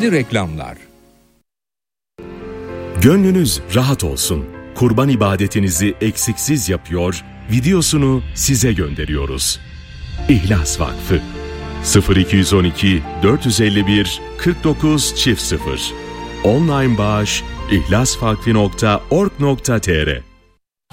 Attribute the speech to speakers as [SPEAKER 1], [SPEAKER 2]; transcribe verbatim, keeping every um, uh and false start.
[SPEAKER 1] ilgili reklamlar.
[SPEAKER 2] Gönlünüz rahat olsun. Kurban ibadetinizi eksiksiz yapıyor, videosunu size gönderiyoruz. İhlas Vakfı sıfır iki on iki dört yüz elli bir kırk dokuz çift sıfır Online bağış ihlasvakfi nokta org nokta tr